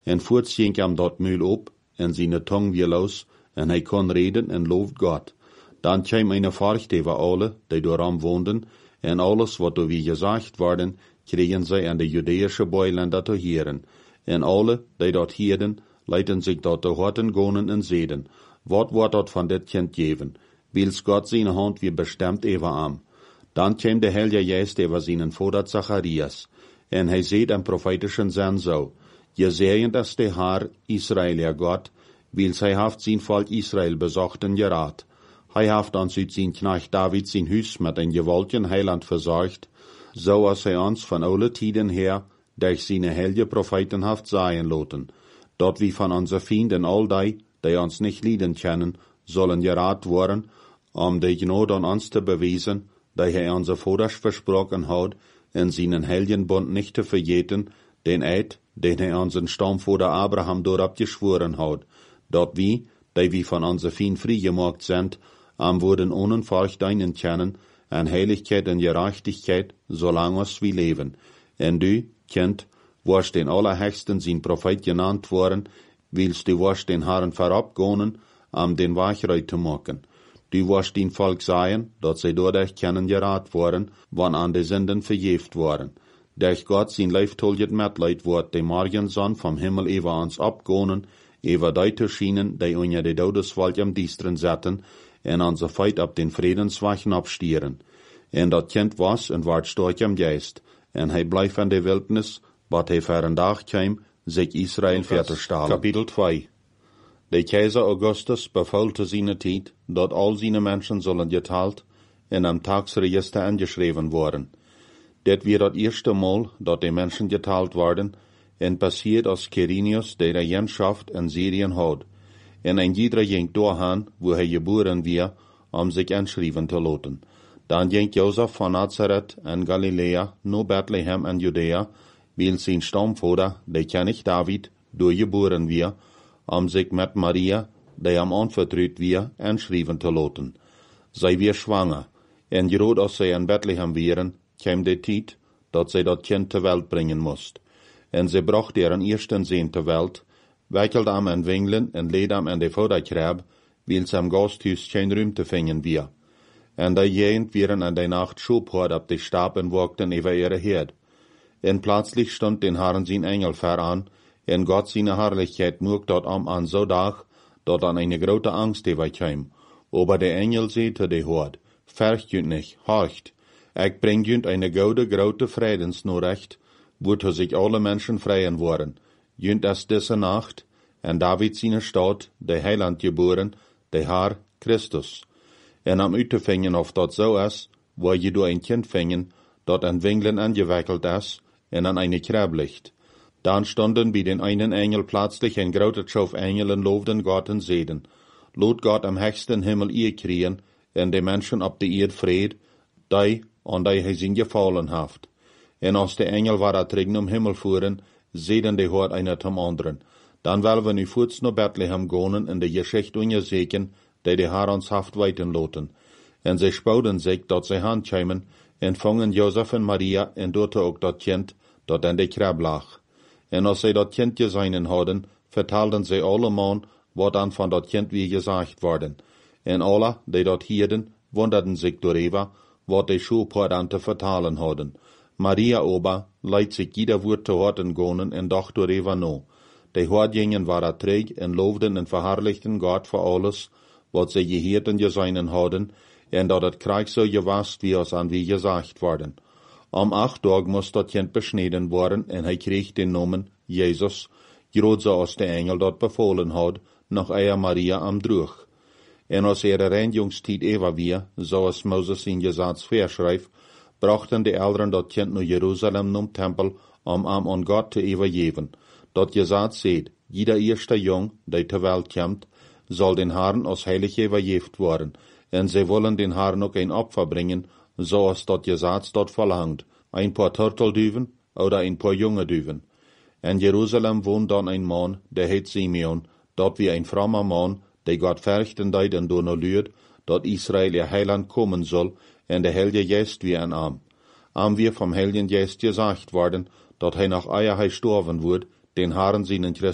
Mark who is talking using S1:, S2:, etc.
S1: En voorts ging hem dat muil op, en zijn tong weer los, en hij kon reden en looft God. Dan kwam een furcht over alle, die door hem woonden, en alles wat door wie gezegd worden, kregen zij aan de Judeische boilanden te heren. En alle, die dat hielden, leidden zich dat te horten gonen en zeden. Wat wordt dat van dit kind geven? Wils God zijn hand weer bestemd over hem. Dan kwam de Heilige Geest over zijn vader Zacharias, en hij zei een prophetischen zin zo: Je zeien dat de Heer Israël God, wils hij heeft zijn volk Israël bezocht en geraad. Hij heeft ons uit zijn knecht David zijn huis met een gewaltigen heiland verzorgd, zoals hij ons van alle tijden her durch zijn heilige profeten heeft zeggen laten, dat we van onze vrienden al die ons niet lieden kennen, zullen geraad worden, om de genade aan ons te bewijzen, dat hij onze vaders versproken had, en zijn heiligen bund niet te vergeten, den eid, den hij onze stamvader Abraham doorop geschworen had, dat wie, die we van onze vriend vrijgemaakt zijn, am worden ohne Furcht deinen kennen, en heiligheid en gerechtigkeit, zolang als we leven. En du, kind, warst den Allerhöchsten zijn Prophet genannt worden, willst du warst den Herren verabgonen, den Wachreut te maken. Du warst den Volk sagen, dat zij doordat kennen geraad worden, wann an de Sünden vergeeft worden. Durch Gott zijn leeftolget metleid wordt de Morgenzon vom Himmel over ons abgonen, over die te schienen, die onder de Dodeswolk am Diestren zetten, en onze feit op den Friedenswachen abstieren. En dat kind was en werd storch am Geist, en hij bleef in de Wildnis, wat hij voor een dag kwam, zich Israël verterstellen. Kapitel 2. De keizer Augustus beval te zijn tijd, dat al zijn mensen zullen geteld en am Tagsregister angeschreven worden. Dit weer het eerste Mal, dat de mensen geteld worden, en passiert als Quirinius de regentschaft in Syrien had. En een ieder ging doorgaan, wo hij geboren weer, om zich anschrijven te laten. Dan ging Jozef van Nazareth en Galilea naar Bethlehem en Judea, wil zijn stamvader, de König David, doorgeboren weer, om zich met Maria, die hem aanvertrouwd weer, anschrijven te laten. Zij weer zwanger, en groot als zij in Bethlehem waren, kwam de tijd, dat zij dat kind ter welt brengen moest. En zij bracht deren eersten zoon ter welt, wikkelde hem in wingelen en leed hem in de vaderkrab, wils hem gasthuis geen ruimte vingen weer. En die jegend wieren in de nacht schoophard op de stap en walkten over ihre Herd. En plötzlich stond den Herren zijn Engel ver aan, en Gott seine Herrlichkeit mocht dat an so dag, dat an eine grote Angst overkwam. Aber der Engel sagte de Herd, Fürcht jünt nicht, horcht, ich bring jünt eine gode grote Friedensnachricht, wozu sich alle Menschen freien worden. Jünt es diese Nacht, en David seine Stadt, de Heiland geboren, de Herr Christus. En am uitvingen of dat zo is, waar je door een kind vingen, dat an Winglen angewickelt is, en an eine Krab ligt. Dan stonden bij den einen Engel plötzlich een grote Schof Engelen loofden Gott en zeiden, Lot Gott am höchsten Himmel ihr kriegen, en de Menschen op de Erd vrede, die an die hij zijn gefallen haft. En als de Engel war terug Himmel voeren, zeiden de Hort einer zum anderen. Dan willen we nu voorts naar Bethlehem gaan en de Geschichte onderzoeken, die de Herr ons haft weiten laten. En zij spouden zich dat zij handkwamen, en vangen Jozef en Maria, en doorte ook dat kind, dat in de krab lag. En als zij dat kind gezien hadden, vertelden zij allemaal, wat dan van dat kind wie gezegd worden. En alle, die dat hierden, wonderden zich doorheen, wat de schoopherd aan te vertalen hadden. Maria ober leidt zich jeder woord te horten gonen en dacht doorheen na. De hordjingen waren träg en loofden en verherrlichten Gott voor alles, wat zij geheerd en gezien hadden, en dat het krijg zo gewast wie als aan wie gezegd worden. Om 8 dagen moest dat kind besneden worden, en hij kreeg den namen Jezus, groot zoals de engel dat bevolen had, nog eier Maria am droeg. En als ihre reinigungstijd over weer, zoals Moses in Gesetz verschrijft, brachten de ouderen dat kind naar Jeruzalem naar tempel, om aan God te overgeven. Dat Gesetz zegt, jeder eerste jong, die ter welt komt, zal den Herren als heilig overgeeft worden, en zij willen den Herren ook een Opfer brengen, zoals dat Gesetz dort verlangt, ein paar Turtelduven oder ein paar junge Duven. In Jerusalem woont dan een man, der heet Simeon, dat wie een frommer man, die Gott fürchten deed en door luurt, dat Israël ihr Heiland komen zal, en de Heilige Geest wie een arm. Am wir vom Heiligen Geist gesagt worden, dat hij nach eier hij sterven wordt, den Herren seinen